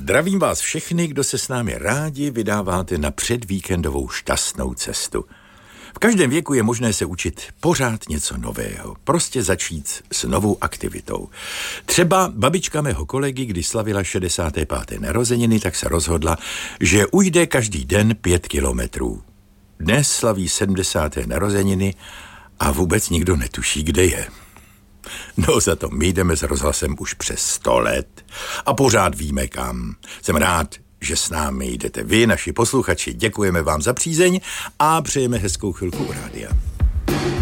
Zdravím vás všechny, kdo se s námi rádi vydáváte na předvíkendovou šťastnou cestu. V každém věku je možné se učit pořád něco nového, prostě začít s novou aktivitou. Třeba babička mého kolegy, když slavila 65. narozeniny, tak se rozhodla, že ujde každý den 5 kilometrů. Dnes slaví 70. narozeniny a vůbec nikdo netuší, kde je. No za to my jdeme s rozhlasem už přes 100 let a pořád víme kam. Jsem rád, že s námi jdete vy, naši posluchači. Děkujeme vám za přízeň a přejeme hezkou chvilku u rádia.